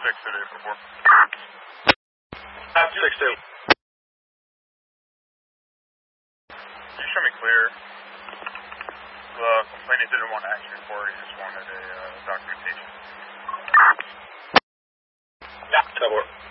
today for 4. 6-2. Can you show me clear? The complainant didn't want an action report, he just wanted a documentation. Yeah, 10-4.